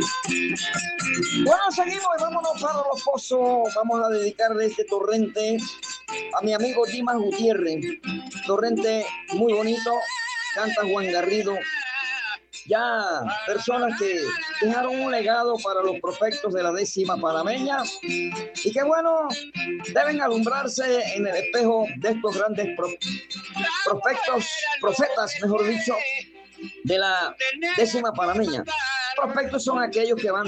Bueno, seguimos y vámonos para Los Pozos. Vamos a dedicarle este torrente a mi amigo Dimas Gutiérrez. Torrente muy bonito, canta Juan Garrido. Ya personas que dejaron un legado para los prospectos de la 10ª panameña y que bueno, deben alumbrarse en el espejo de estos grandes prospectos, profetas, mejor dicho, de la 10ª panameña. Prospectos son aquellos que van